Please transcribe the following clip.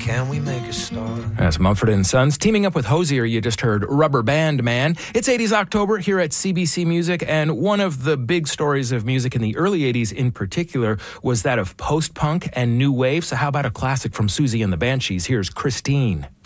can we make a start? That's Mumford & Sons. Teaming up with Hozier, you just heard Rubber Band Man. It's 80s October here at CBC Music, and one of the big stories of music in the early 80s in particular was that of post-punk and new wave. So how about a classic from Susie and the Banshees? Here's Christine.